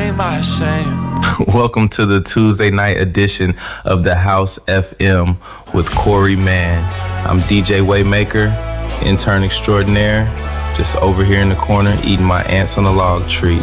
am I ashamed? Welcome to the Tuesday night edition of the House FM with Corey Mann. I'm DJ Waymaker, intern extraordinaire, just over here in the corner eating my ants on a log tree.